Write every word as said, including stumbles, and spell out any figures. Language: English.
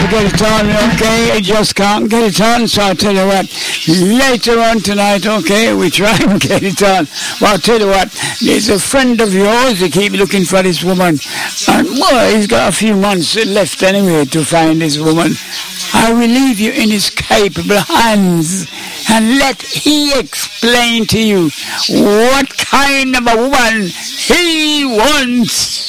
to get it on, okay? I just can't get it on, so I'll tell you what, later on tonight, okay, we try and get it on. Well, I'll tell you what, there's a friend of yours who keep looking for this woman, and well, he's got a few months left anyway to find this woman. I will leave you in his capable hands, and let he explain to you what kind of a woman he wants.